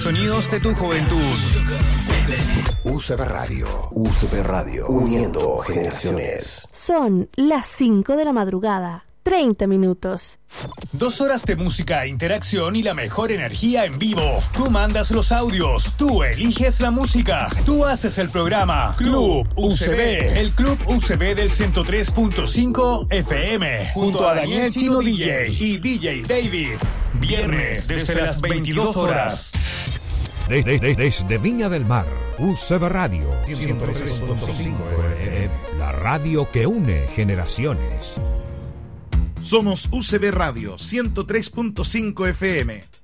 sonidos de tu juventud. UCB Radio, uniendo generaciones. Son las 5 de la madrugada, 30 minutos. 2 horas de música e interacción y la mejor energía en vivo. Tú mandas los audios, tú eliges la música, tú haces el programa. Club UCB, el Club UCB del 103.5 FM, junto a Daniel Chino DJ y DJ David. Viernes desde las 22 horas. Desde Viña del Mar, UCB Radio 103.5 FM, la radio que une generaciones. Somos UCB Radio 103.5 FM.